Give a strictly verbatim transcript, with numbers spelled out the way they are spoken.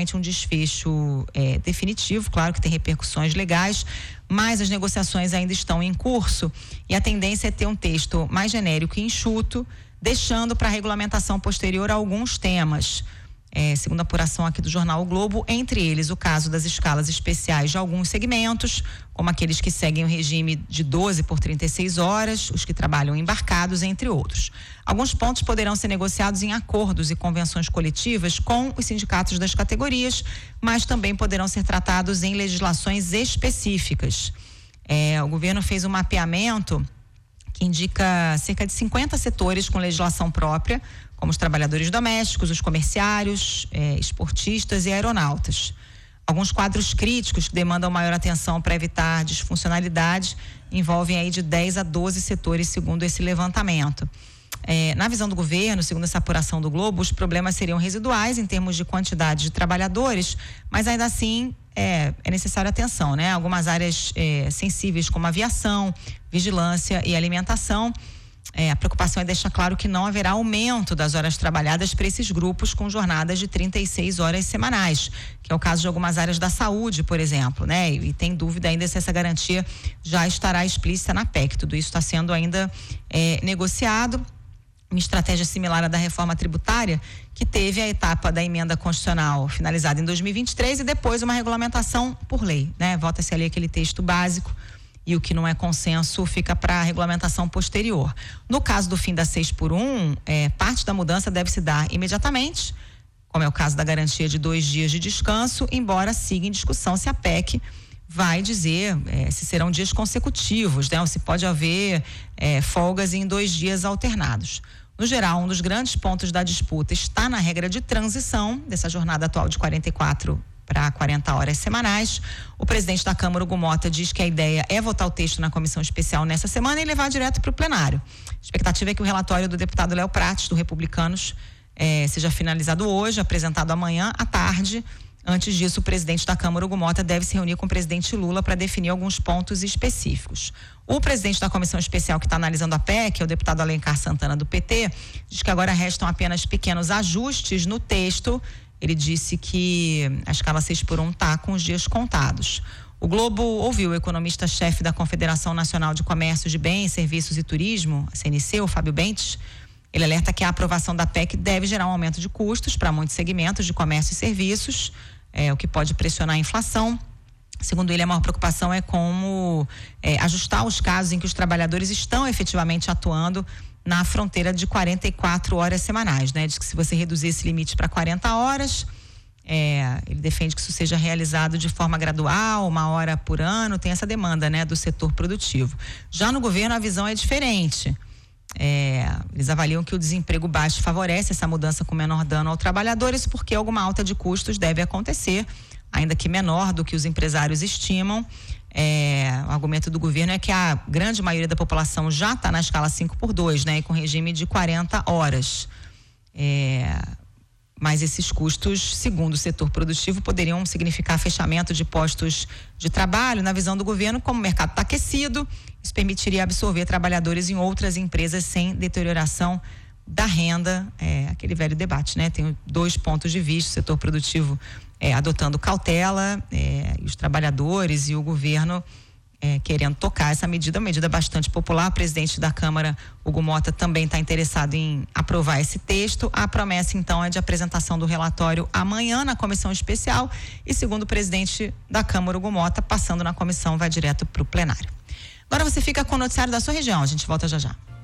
necessariamente um desfecho é, definitivo, claro que tem repercussões legais, mas as negociações ainda estão em curso e a tendência é ter um texto mais genérico e enxuto, deixando para a regulamentação posterior alguns temas. É, segundo a apuração aqui do jornal O Globo, entre eles o caso das escalas especiais de alguns segmentos, como aqueles que seguem o regime de doze por trinta e seis horas, os que trabalham embarcados, entre outros. Alguns pontos poderão ser negociados em acordos e convenções coletivas com os sindicatos das categorias, mas também poderão ser tratados em legislações específicas. É, o governo fez um mapeamento que indica cerca de cinquenta setores com legislação própria, como os trabalhadores domésticos, os comerciários, eh, esportistas e aeronautas. Alguns quadros críticos que demandam maior atenção para evitar disfuncionalidade envolvem aí de dez a doze setores, segundo esse levantamento. Eh, na visão do governo, segundo essa apuração do Globo, os problemas seriam residuais em termos de quantidade de trabalhadores, mas ainda assim é, é necessária atenção, né? Algumas áreas eh, sensíveis como aviação, vigilância e alimentação. É, a preocupação é deixar claro que não haverá aumento das horas trabalhadas para esses grupos com jornadas de trinta e seis horas semanais, que é o caso de algumas áreas da saúde, por exemplo, né? E, e tem dúvida ainda se essa garantia já estará explícita na P E C. Tudo isso está sendo ainda é, negociado. Uma estratégia similar à da reforma tributária, que teve a etapa da emenda constitucional finalizada em dois mil e vinte e três e depois uma regulamentação por lei, né? Vota-se ali aquele texto básico e o que não é consenso fica para a regulamentação posterior. No caso do fim da seis por um, é, parte da mudança deve se dar imediatamente, como é o caso da garantia de dois dias de descanso, embora siga em discussão se a P E C vai dizer é, se serão dias consecutivos, né? Ou se pode haver é, folgas em dois dias alternados. No geral, um dos grandes pontos da disputa está na regra de transição dessa jornada atual de quarenta e quatro para quarenta horas semanais. O presidente da Câmara, Hugo Mota, diz que a ideia é votar o texto na comissão especial nessa semana e levar direto para o plenário. A expectativa é que o relatório do deputado Léo Prates, do Republicanos, eh, seja finalizado hoje, apresentado amanhã à tarde. Antes disso, o presidente da Câmara, Hugo Mota, deve se reunir com o presidente Lula para definir alguns pontos específicos. O presidente da comissão especial que está analisando a P E C, que é o deputado Alencar Santana, do P T, diz que agora restam apenas pequenos ajustes no texto. Ele disse que a escala seis por um está com os dias contados. O Globo ouviu o economista-chefe da Confederação Nacional de Comércio de Bens, Serviços e Turismo, a C N C, o Fábio Bentes. Ele alerta que a aprovação da P E C deve gerar um aumento de custos para muitos segmentos de comércio e serviços, é, o que pode pressionar a inflação. Segundo ele, a maior preocupação é como é, ajustar os casos em que os trabalhadores estão efetivamente atuando na fronteira de quarenta e quatro horas semanais, né? Diz que se você reduzir esse limite para quarenta horas, é, ele defende que isso seja realizado de forma gradual, uma hora por ano, tem essa demanda, né, do setor produtivo. Já no governo a visão é diferente. É, eles avaliam que o desemprego baixo favorece essa mudança com menor dano ao trabalhador, isso porque alguma alta de custos deve acontecer, ainda que menor do que os empresários estimam. É, o argumento do governo é que a grande maioria da população já está na escala cinco por dois, né, e com regime de quarenta horas. É, mas esses custos, segundo o setor produtivo, poderiam significar fechamento de postos de trabalho. Na visão do governo, como o mercado está aquecido, isso permitiria absorver trabalhadores em outras empresas sem deterioração da renda. É aquele velho debate, né? Tem dois pontos de vista: o setor produtivo é, adotando cautela, é, e os trabalhadores e o governo é, querendo tocar essa medida, uma medida bastante popular. O presidente da Câmara, Hugo Mota, também está interessado em aprovar esse texto. A promessa, então, é de apresentação do relatório amanhã na comissão especial e, segundo o presidente da Câmara, Hugo Mota, passando na comissão, vai direto para o plenário. Agora você fica com o noticiário da sua região. A gente volta já já.